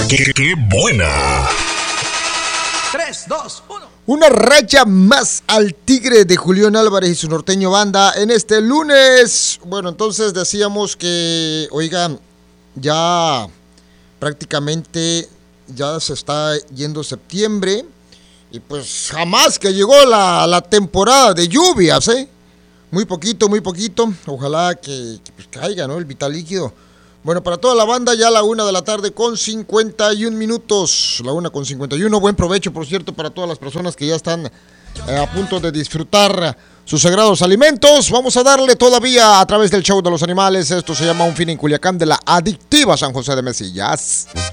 ¡Qué buena! 3, 2, 1. Una racha más al Tigre de Julián Álvarez y su norteño banda en este lunes. Bueno, entonces decíamos que, oigan, ya prácticamente ya se está yendo septiembre y pues jamás que llegó la temporada de lluvias, ¿eh? Muy poquito. Ojalá que pues caiga, ¿no? El vital líquido. Bueno, para toda la banda ya a la 1:51 p.m. La 1:51 p.m. Buen provecho, por cierto, para todas las personas que ya están a punto de disfrutar sus sagrados alimentos. Vamos a darle todavía a través del show de los animales. Esto se llama Un Fin en Culiacán de la adictiva San José de Mesillas.